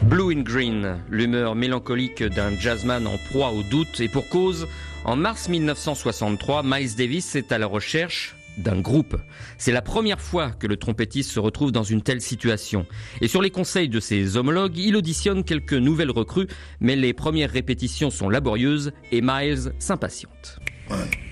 Blue in Green, l'humeur mélancolique d'un jazzman en proie au doute, et pour cause, en mars 1963, Miles Davis est à la recherche d'un groupe. C'est la première fois que le trompettiste se retrouve dans une telle situation. Et sur les conseils de ses homologues, il auditionne quelques nouvelles recrues, mais les premières répétitions sont laborieuses et Miles s'impatiente. 1,